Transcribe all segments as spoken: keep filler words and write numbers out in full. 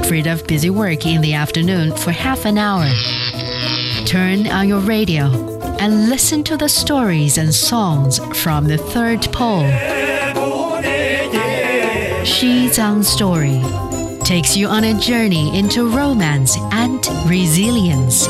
Get rid of busy work in the afternoon for half an hour. Turn on your radio and listen to the stories and songs from the third pole. Xizang Story takes you on a journey into romance and resilience.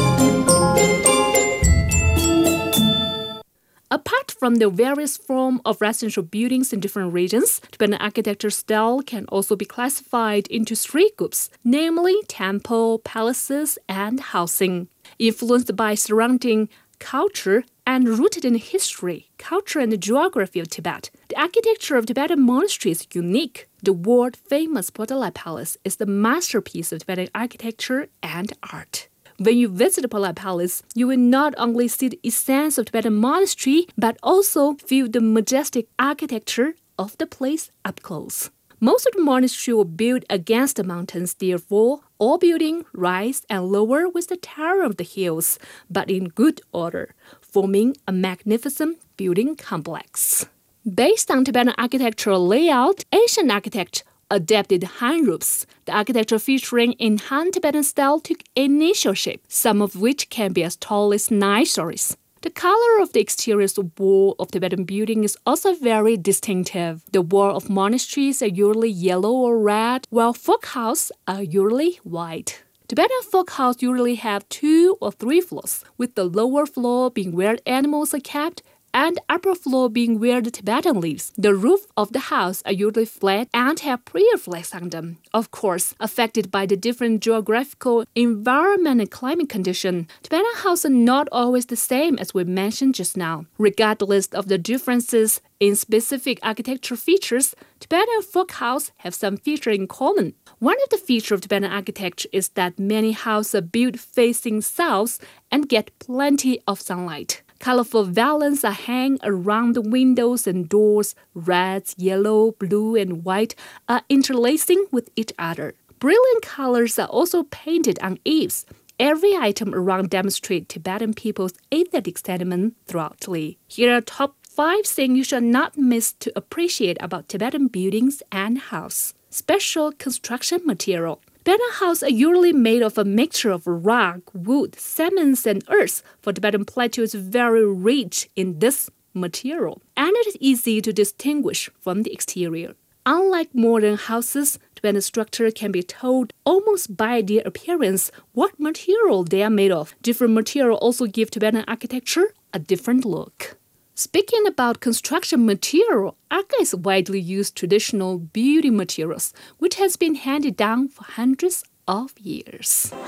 Apart from the various forms of residential buildings in different regions, Tibetan architecture style can also be classified into three groups, namely temple, palaces, and housing. Influenced by surrounding culture and rooted in history, culture, and the geography of Tibet, the architecture of Tibetan monasteries is unique. The world-famous Potala Palace is the masterpiece of Tibetan architecture and art. When you visit the Potala Palace, you will not only see the essence of Tibetan monastery, but also feel the majestic architecture of the place up close. Most of the monasteries were built against the mountains, therefore, all buildings rise and lower with the terrain of the hills, but in good order, forming a magnificent building complex. Based on Tibetan architectural layout, Asian architects adapted Han roofs. The architecture featuring in Han Tibetan style took initial shape, some of which can be as tall as nine stories. The color of the exterior wall of Tibetan building is also very distinctive. The wall of monasteries are usually yellow or red, while folk houses are usually white. Tibetan folk houses usually have two or three floors, with the lower floor being where animals are kept, and upper floor being where the Tibetan lives. The roof of the house are usually flat and have prayer flags on them. Of course, affected by the different geographical environment and climate condition, Tibetan houses are not always the same as we mentioned just now. Regardless of the differences in specific architectural features, Tibetan folk houses have some features in common. One of the features of Tibetan architecture is that many houses are built facing south and get plenty of sunlight. Colorful valance are hung around the windows and doors. Red, yellow, blue, and white are interlacing with each other. Brilliant colors are also painted on eaves. Every item around demonstrates Tibetan people's aesthetic sentiment throughoutly. Here are top five things you should not miss to appreciate about Tibetan buildings and houses. Special construction material. Tibetan houses are usually made of a mixture of rock, wood, cements, and earth, for Tibetan plateau is very rich in this material, and it is easy to distinguish from the exterior. Unlike modern houses, Tibetan structure can be told almost by their appearance what material they are made of. Different materials also give Tibetan architecture a different look. Speaking about construction material, Aka is widely used traditional building materials, which has been handed down for hundreds of years.